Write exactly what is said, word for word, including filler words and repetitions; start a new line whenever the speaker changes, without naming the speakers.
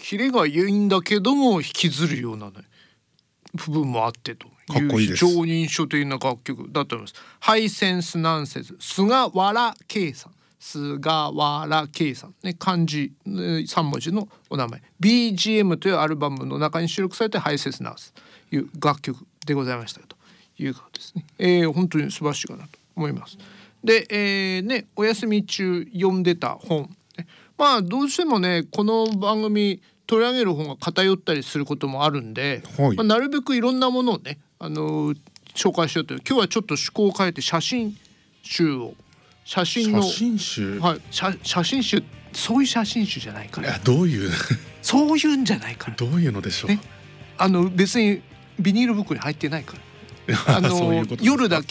キレがいいんだけども引きずるような、ね、部分もあってという非常に印象的な楽曲だと思います。ハイセンスナンセンス菅原圭さん菅原圭さん、ね、漢字さん文字のお名前 ビージーエム というアルバムの中に収録されてハイセンスナンセンスという楽曲でございましたということですね。えー、本当に素晴らしいかなと思います。で、えーね、お休み中読んでた本、ね、まあどうしてもねこの番組取り上げる本が偏ったりすることもあるんで、はい、まあ、なるべくいろんなものをね、あのー、紹介しようという今日はちょっと趣向を変えて写真集を写真の
写真集、
はい、写, 写真集そういう写真集じゃないから。
いやどういう
そういうんじゃないから。
どういうのでしょう、ね、
あの別にビニール袋に入ってないからあの
そういうこと
夜だけ